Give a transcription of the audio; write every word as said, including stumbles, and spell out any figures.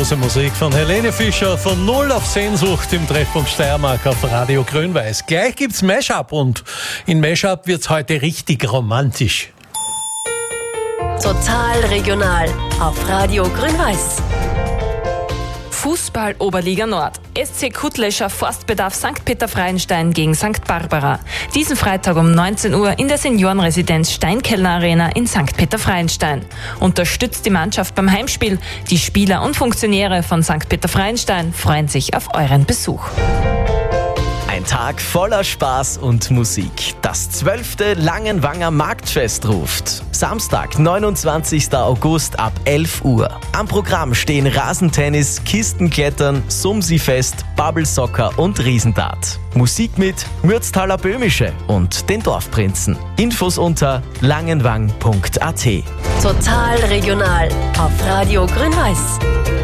grandiose Musik von Helene Fischer von Null auf Sehnsucht im Treffpunkt Steiermark auf Radio Grün-Weiß. Gleich gibt's Mashup und in Mashup wird's heute richtig romantisch. Total regional auf Radio Grün-Weiß. Fußball Oberliga Nord. S C Kuttleischer Forstbedarf Sankt Peter-Freienstein gegen Sankt Barbara. Diesen Freitag um neunzehn Uhr in der Seniorenresidenz Steinkellner Arena in Sankt Peter-Freienstein. Unterstützt die Mannschaft beim Heimspiel. Die Spieler und Funktionäre von Sankt Peter-Freienstein freuen sich auf euren Besuch. Ein Tag voller Spaß und Musik. Das zwölfte Langenwanger Marktfest ruft. Samstag, neunundzwanzigsten August ab elf Uhr. Am Programm stehen Rasentennis, Kistenklettern, Sumsi-Fest, Bubble-Soccer und Riesendart. Musik mit Mürztaler Böhmische und den Dorfprinzen. Infos unter langenwang punkt a t. Total regional auf Radio Grün-Weiß.